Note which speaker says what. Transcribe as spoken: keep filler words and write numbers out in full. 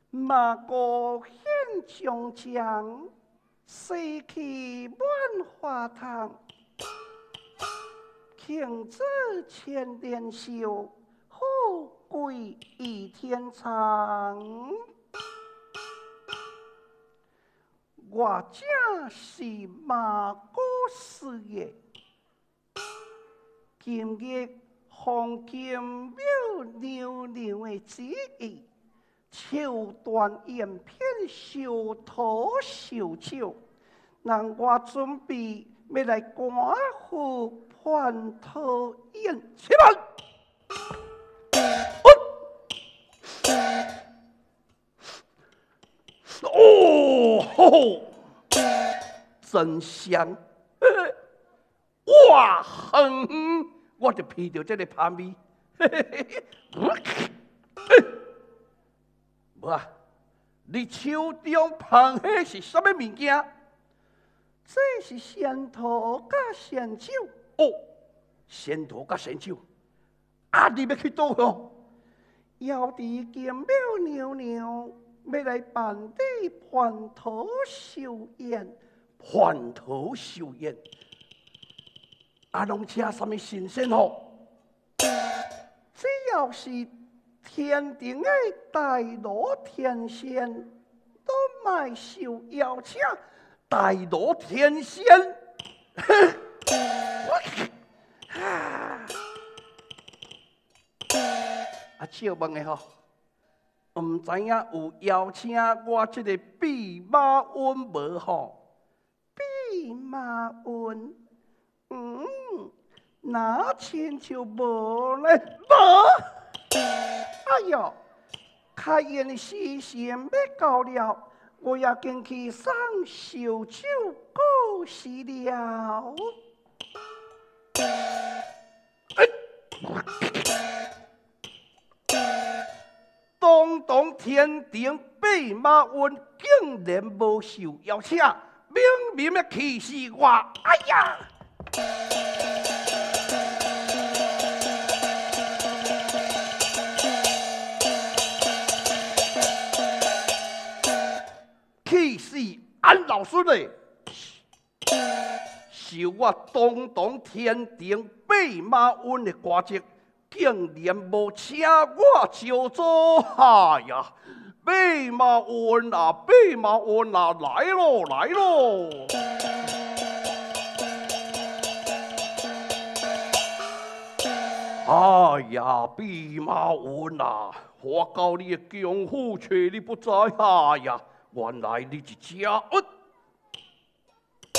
Speaker 1: 马过现将将，西去万花堂。情子千年修，富贵一天长。我家是马过师爷，今日黄金庙娘娘的旨意，手段延片修土修酒，让我准备要来官府蟠桃宴，起来！哦，吼，真香！哇，哼，我就闻到这个香味。无啊，你手中捧的是什么物件？这是仙桃甲仙酒。哦，仙桃甲仙酒，啊，你要去倒哦？要伫金庙娘娘。要来办理蟠桃寿宴，蟠桃寿宴，啊，拢请什么神仙哦？只要是天庭的大罗天仙，都卖受邀请。大罗天仙，啊，啊，笑问的吼。唔知影有邀请我这个弼马温无吼？弼马温，嗯，那亲像无咧，无。哎哟，开宴时辰要到了，我要进去送烧酒过时了。哎。东东天庭弼马温竟然无受邀请，明明要气死我！哎呀！气死俺老孙嘞！受我东东天庭弼马温的瓜职。竟然无请我招租，哎呀！弼马温啊，弼马温啊，来咯，来咯！哎呀，弼马温啊，我教你的功夫，却你不知，哎呀，原来你是假恩。